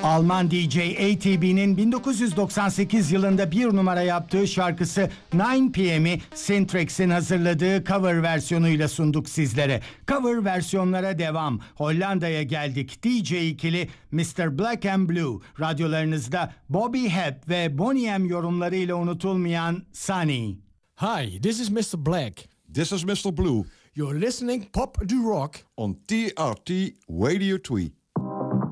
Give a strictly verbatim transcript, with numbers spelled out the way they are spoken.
Alman D J A T B'nin bin dokuz yüz doksan sekiz yılında bir numara yaptığı şarkısı nine P M'i Syntrax'in hazırladığı cover versiyonuyla sunduk sizlere. Cover versiyonlara devam. Hollanda'ya geldik. D J ikili mister Black and Blue. Radyolarınızda Bobby Hebb ve Boney M yorumlarıyla unutulmayan Sunny. Hi, this is mister Black. This is mister Blue. You're listening Pop du Rock on T R T Radio twee.